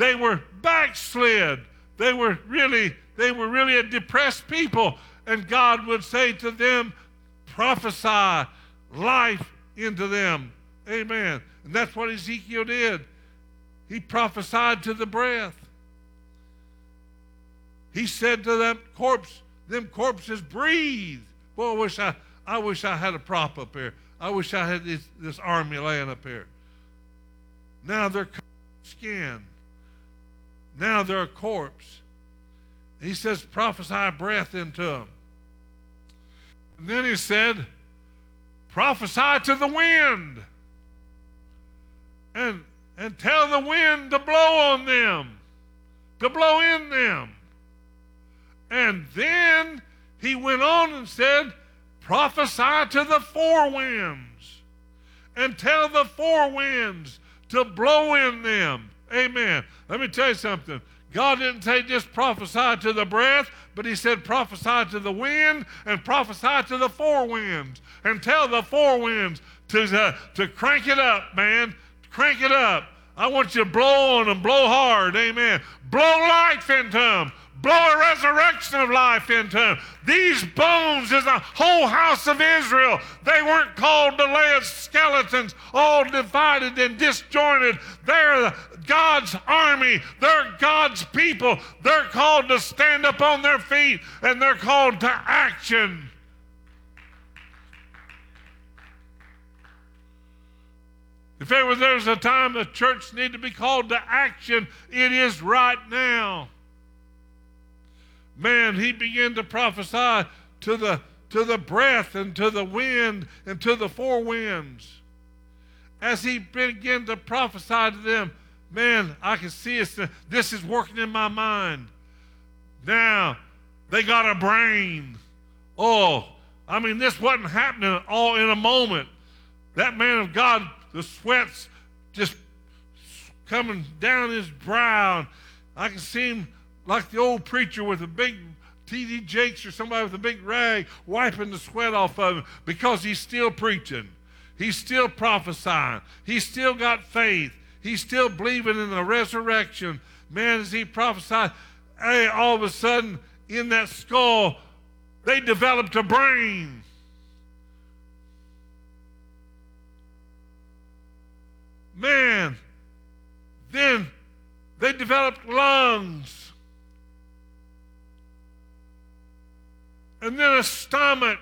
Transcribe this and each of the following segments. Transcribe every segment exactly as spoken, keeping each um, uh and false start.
they were backslid. They were really, they were really a depressed people. And God would say to them, prophesy life into them. Amen. And that's what Ezekiel did. He prophesied to the breath. He said to them corpse, them corpses, breathe. Boy, I wish I, I wish I had a prop up here. I wish I had this, this army laying up here. Now they're skin. Now they're a corpse. He says, prophesy breath into them. And then he said, prophesy to the wind. And, and tell the wind to blow on them, to blow in them. And then he went on and said, prophesy to the four winds and tell the four winds to blow in them. Amen. Let me tell you something. God didn't say just prophesy to the breath, but he said prophesy to the wind and prophesy to the four winds and tell the four winds to, uh, to crank it up, man. Crank it up. I want you to blow on them, blow hard. Amen. Blow life into them. Blow a resurrection of life into them. These bones is a whole house of Israel. They weren't called to lay as skeletons, all divided and disjointed. They're God's army. They're God's people. They're called to stand up on their feet, and they're called to action. If ever there's a time the church needs to be called to action, it is right now. Man, he began to prophesy to the, to the breath and to the wind and to the four winds. As he began to prophesy to them, man, I can see it. This is working in my mind. Now, they got a brain. Oh, I mean, this wasn't happening all in a moment. That man of God, the sweat's just coming down his brow. I can see him like the old preacher with a big T D Jakes or somebody with a big rag wiping the sweat off of him because he's still preaching. He's still prophesying. He's still got faith. He's still believing in the resurrection. Man, as he prophesied, hey, all of a sudden in that skull, they developed a brain. Man, then they developed lungs. And then a stomach,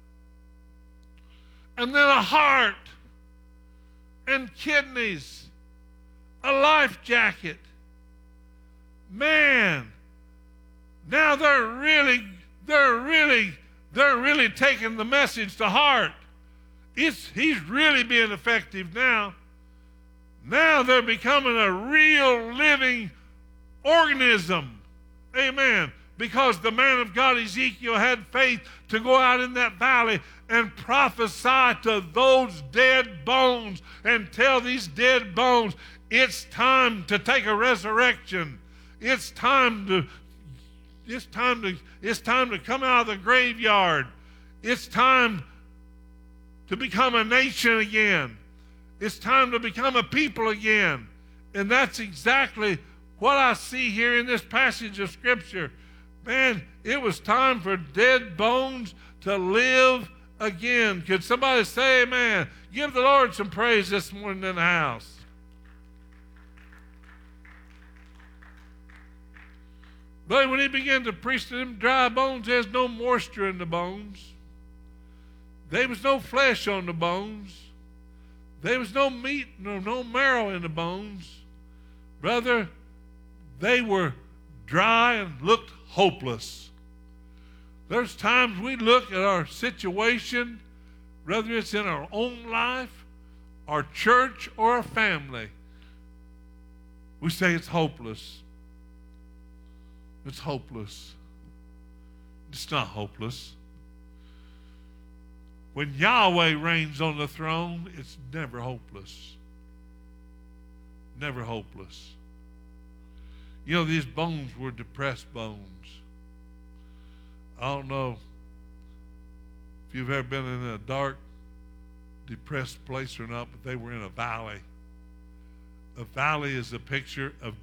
and then a heart, and kidneys, a life jacket. Man, now they're really, they're really, they're really taking the message to heart. It's, he's really being effective now. Now they're becoming a real living organism. Amen. Because the man of God, Ezekiel, had faith to go out in that valley and prophesy to those dead bones and tell these dead bones, it's time to take a resurrection. It's time to, it's time to, it's time to come out of the graveyard. It's time to become a nation again. It's time to become a people again. And that's exactly what I see here in this passage of Scripture. Man, it was time for dead bones to live again. Could somebody say amen? Give the Lord some praise this morning in the house. But when he began to preach to them dry bones, there's no moisture in the bones. There was no flesh on the bones. There was no meat, no, no marrow in the bones. Brother, they were dry and looked hopeless. There's times we look at our situation, whether it's in our own life, our church, or our family. We say it's hopeless. It's hopeless. It's not hopeless. When Yahweh reigns on the throne, it's never hopeless. Never hopeless. You know, these bones were depressed bones. I don't know if you've ever been in a dark, depressed place or not, but they were in a valley. A valley is a picture of